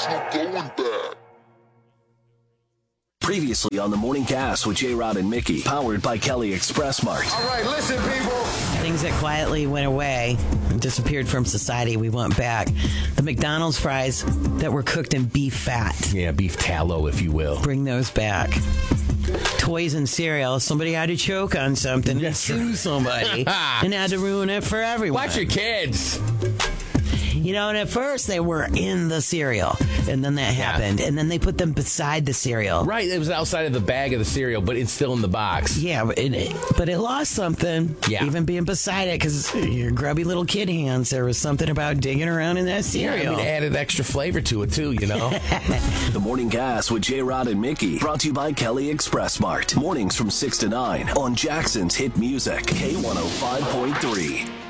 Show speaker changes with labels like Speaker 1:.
Speaker 1: There's no going back.
Speaker 2: Previously on the Morning Cast with J-Rod and Mickey, powered by Kelly Express Mart.
Speaker 3: All right, listen, people.
Speaker 4: Things that quietly went away and disappeared from society, we want back. The McDonald's fries that were cooked in beef fat.
Speaker 5: Yeah, beef tallow, if you will.
Speaker 4: Bring those back. Toys and cereal. Somebody had to choke on something and sue somebody and had to ruin it for everyone.
Speaker 5: Watch your kids.
Speaker 4: You know, and at first they were in the cereal, and then that happened, and then they put them beside the cereal.
Speaker 5: Right, it was outside of the bag of the cereal, but it's still in the box.
Speaker 4: Yeah, but it lost something.
Speaker 5: Yeah.
Speaker 4: Even being beside it, because your grubby little kid hands, there was something about digging around in that cereal.
Speaker 5: Yeah, I mean, it added extra flavor to it, too, you know?
Speaker 2: The Morning Cast with J-Rod and Mickey, brought to you by Kelly Express Mart. Mornings from 6 to 9 on Jackson's Hit Music, K105.3.